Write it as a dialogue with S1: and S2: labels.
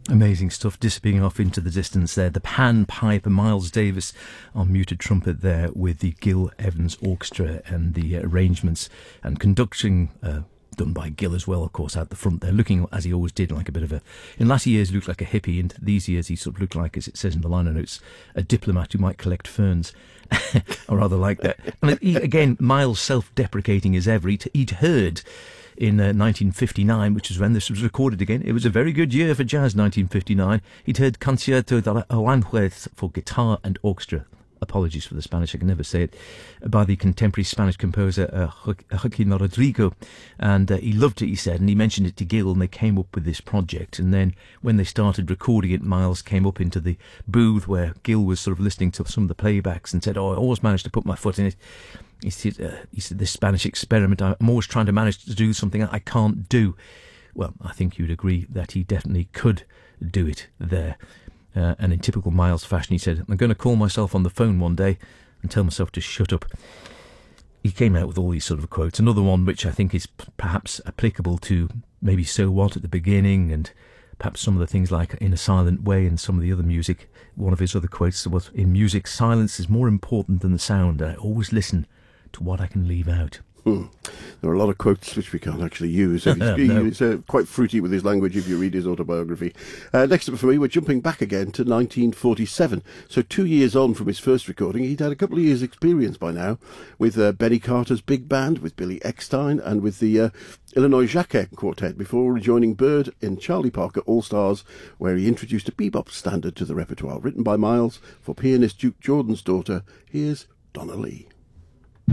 S1: Amazing stuff, disappearing off into the distance there. The pan pipe and Miles Davis on muted trumpet there with the Gil Evans Orchestra and the arrangements and conducting done by Gil as well, of course, out the front there, looking, as he always did, like a bit of a... In latter years, he looked like a hippie. In these years, he sort of looked like, as it says in the liner notes, a diplomat who might collect ferns. Or rather like that. And again, Miles self-deprecating as ever. He'd heard... in 1959, which is when this was recorded again. It was a very good year for jazz, 1959. He'd heard Concierto de Aranjuez for guitar and orchestra. Apologies for the Spanish, I can never say it. By the contemporary Spanish composer Joaquin Rodrigo. And he loved it, he said, and he mentioned it to Gil, and they came up with this project. And then when they started recording it, Miles came up into the booth where Gil was sort of listening to some of the playbacks and said, I always managed to put my foot in it. He said, this Spanish experiment, I'm always trying to manage to do something I can't do. Well, I think you'd agree that he definitely could do it there. And in typical Miles fashion, he said, I'm going to call myself on the phone one day and tell myself to shut up. He came out with all these sort of quotes. Another one which I think is perhaps applicable to maybe So What at the beginning, and perhaps some of the things like In a Silent Way and some of the other music. One of his other quotes was, in music, silence is more important than the sound. I always listen to what I can leave out.
S2: There are a lot of quotes which we can't actually use. He's quite fruity with his language if you read his autobiography. Next up for me, we're jumping back again to 1947. So 2 years on from his first recording, he'd had a couple of years' experience by now with Benny Carter's big band, with Billy Eckstine, and with the Illinois Jacquet Quartet before rejoining Bird in Charlie Parker All-Stars, where he introduced a bebop standard to the repertoire. Written by Miles for pianist Duke Jordan's daughter, here's Donna Lee.